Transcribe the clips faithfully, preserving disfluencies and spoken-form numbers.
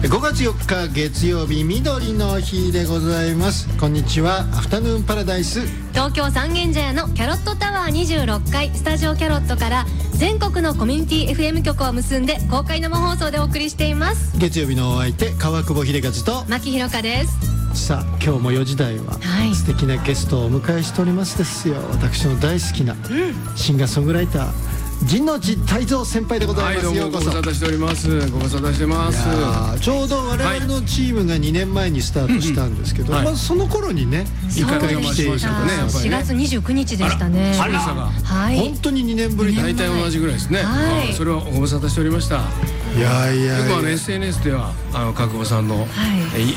ごがつよっか月曜日、みどりの日でございます。こんにちは。アフタヌーンパラダイス、 東京三軒茶屋のキャロットタワーにじゅうろっかいスタジオキャロットから全国のコミュニティ エフエム 局を結んで公開生放送でお送りしています。 月曜日のお相手、川久保秀和と牧ひろかです。 さあ、今日もよじ台は、はい、素敵なゲストをお迎えしておりますですよ。私の大好きな、うん、シンガーソングライター陣内泰造先輩でございます。 はい、どうもご無沙汰しております。ご無沙汰してます。 ちょうど我々のチームがにねんまえにスタートしたんですけど、はい、まあ、その頃にね一回来ていただいて、 しがつにじゅうくにちでしたね。 あら、 はい、 本当ににねんぶり。 大体同じぐらいですね。はい、それをご無沙汰しておりました。 いやいや、 よくあの エスエヌエス ではあの角保さんの、はい、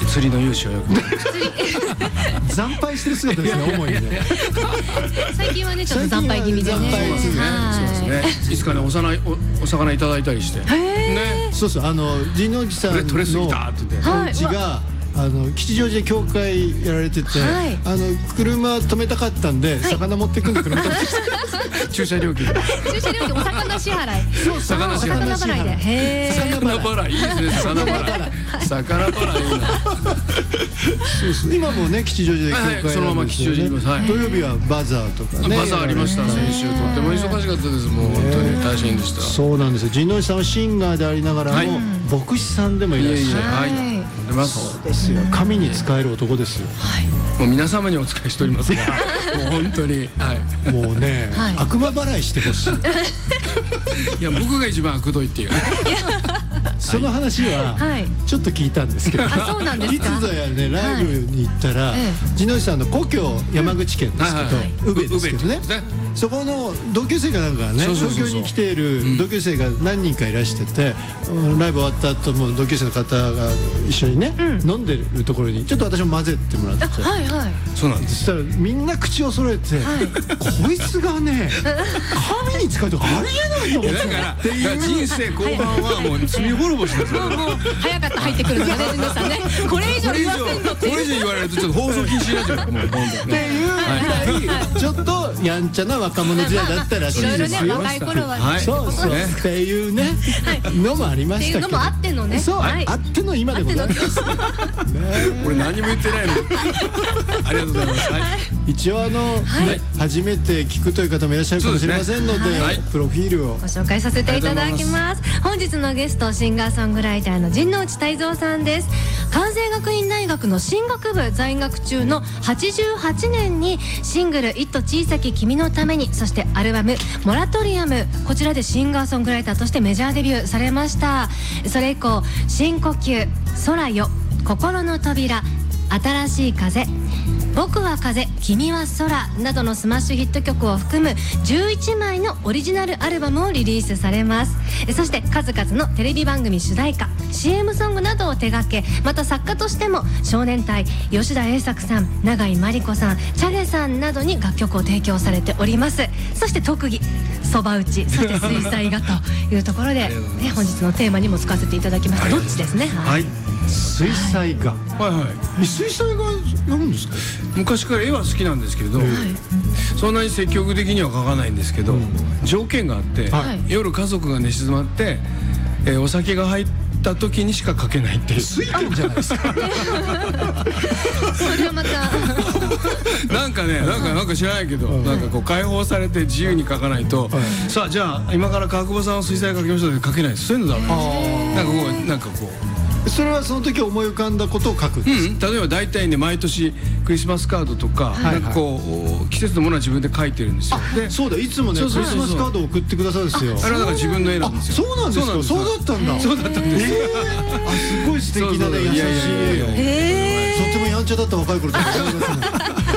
釣りの勇姿をよく惨敗してる姿ですね、主にね。 最近はねちょっと惨敗気味でね。 そうですね。いつかねおさないおお魚いただいたりして。ね。 そうそう、あの陣内さんの取れすぎたって言って。 お家があの吉祥寺で教会やられてて、はい、あの車止めたかったんで、はい、魚持ってくんで車止めて駐車料金駐車料金お魚支払い。 そう、魚支払い。 魚払いで。へー、魚払いいいですね。魚払い魚払いいいな。 そうそう、今もね吉祥寺で教会やるんですよね。 そのまま吉祥寺にいます。はい、 土曜日はバザーとかね。 バザーありました。先週とっても忙しかったです。もう本当に大変でした。 そうなんですよ。陣内さんはシンガーでありながらも牧師さんでもいらっしゃる。 はい。 そうですよ。神に仕える男ですよ。 もう皆様にお仕えしておりますが、もう本当に、はい、 もうね、悪魔払いしてほしい。 いや、僕が一番悪どいっていう。 その話はちょっと聞いたんですけど、いつぞやねライブに行ったら陣内さんの故郷山口県ですけど、宇部ですけどね、そこの同級生かなんかね、東京に来ている同級生が何人かいらしてて、ライブ終わった後も同級生の方が一緒にね飲んでるところにちょっと私も混ぜてもらって、 そうなんです。 そしたらみんな口を揃えて、こいつがね神に使うとかありえないと思って、 だから人生後半はもう罪滅ぼしですよ。 もう早かった入ってくるのがね、陣内さんね、これ以上言わせんのっていう、 これ以上言われるとちょっと放送禁止になっちゃう。もうっていうぐらいちょっとやんちゃな若者時代だったらしいですよ。 若い頃はね、 そうそうっていうねのもありましたけど、 っていうのもあってのね、 そうあっての今でございます。 俺何も言ってないの。ありがとうございます。 一応あの初めて聞くという方もいらっしゃるかもしれませんので、プロフィールをご紹介させていただきます。本日のゲスト、シンガーソングライターの陣内泰造さんです。関西学院大学の進学部在学中のはちじゅうはちねんにシングル「いっと小さき君のために」、そしてアルバム「モラトリアム」、こちらでシンガーソングライターとしてメジャーデビューされました。それ以降「深呼吸」「空よ」「心の扉」「新しい風」「僕は風君は空」などのスマッシュヒット曲を含むじゅういちまいのオリジナルアルバムをリリースされます。そして数々のテレビ番組主題歌、 シーエム ソングなどを手掛け、また作家としても少年隊、吉田栄作さん、永井真理子さん、チャゲさんなどに楽曲を提供されております。そして特技そば打ち、そして水彩画というところで、ね、本日のテーマにも使わせていただきました。どっちですね。 はい、水彩画。はいはい。水彩画なんですか。 昔から絵は好きなんですけど、そんなに積極的には描かないんですけど、条件があって、夜家族が寝静まってお酒が入った時にしか描けないっていう。 水拳じゃないですか。 それはまたなんかね、なんかなんか知らないけど、なんかこう解放されて自由に描かないと、さあじゃあ今から川久保さんは水彩描きましょうって描けないです。そういうのダメです。なんかこうなんかこう。 それはその時思い浮かんだことを書くんです、 うん、例えば大体ね毎年クリスマスカードとか、はい、なんかこう季節のものは自分で書いてるんですよ。 でそうだ、いつもねクリスマスカードを送ってくださるんですよ。 あれはだから自分の絵なんですよ。 そうなんですか。そうだったんだ。 そうだったんです。 あ、すごい素敵なね、優しい。とってもやんちゃだった若い頃と思いますね。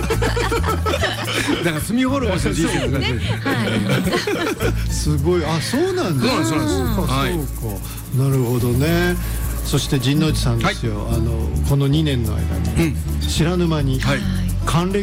だから罪滅ぼしの人生とかすごい。あ、そうなんだ。 そうなんです。そうか。 なるほどね。そして陣内さんですよ、あのこのにねんの間に知らぬ間に還暦